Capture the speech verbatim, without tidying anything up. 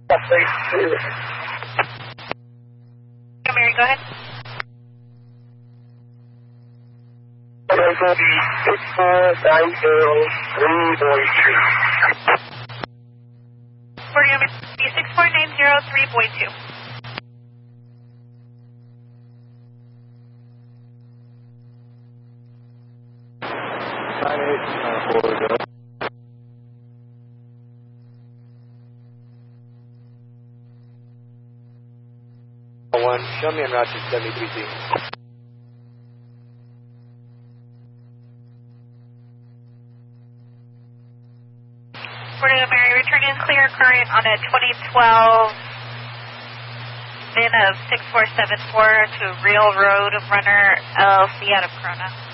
Mary, go ahead. six four nine zero three point two. We're going to be six four nine zero three point two. nine eight nine four zero. One, show me en route to seventy-three C. Florida Mary, returning clear current on a twenty twelve VIN of six four seven four to Real Road Runner L L C out of Corona.